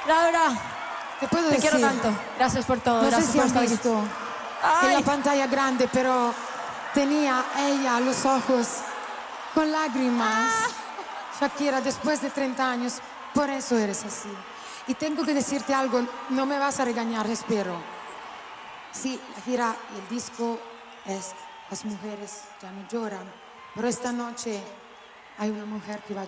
Laura, Te puedo te decir, quiero tanto. Gracias por todo. no sé Gracias si por han estar aquí. visto en Ay. la pantalla grande, pero tenía ella los ojos con lágrimas. Shakira, después de 30 años, por eso eres así. Y tengo que decirte algo, no me vas a regañar, espero. Sí, la gira y el disco es Las mujeres ya no lloran, pero esta noche hay una mujer que va a